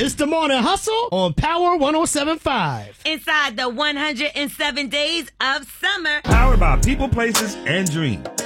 It's the Morning Hustle on Power 107.5. Inside the 107 days of summer. Powered by People, Places, and Dreams.